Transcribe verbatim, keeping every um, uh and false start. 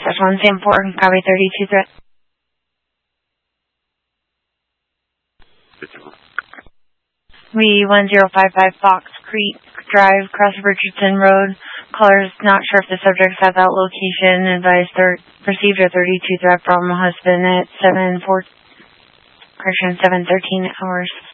Dash one Sam four, copy thirty-two threat. We one zero five five Fox Creek Drive, Cross Richardson Road. Callers not sure if the subjects at that location. Advised thir- received a thirty-two threat from husband at seven four, correction seven thirteen hours.